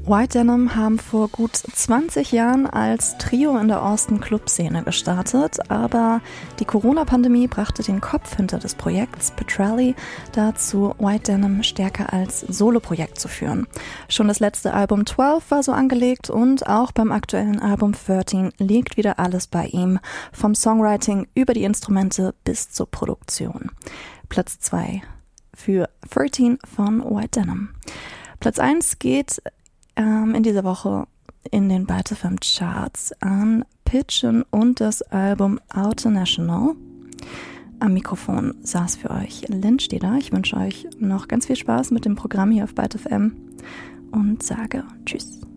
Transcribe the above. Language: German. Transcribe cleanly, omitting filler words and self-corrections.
White Denim haben vor gut 20 Jahren als Trio in der Austin-Club-Szene gestartet, aber die Corona-Pandemie brachte den Kopf hinter des Projekts, Petrelli, dazu, White Denim stärker als Soloprojekt zu führen. Schon das letzte Album 12 war so angelegt und auch beim aktuellen Album 13 liegt wieder alles bei ihm, vom Songwriting über die Instrumente bis zur Produktion. Platz 2 für 13 von White Denim. Platz 1 geht in dieser Woche in den Byte FM Charts an Pitchen und das Album International. Am Mikrofon saß für euch Lynn Steder. Ich wünsche euch noch ganz viel Spaß mit dem Programm hier auf Byte FM und sage Tschüss.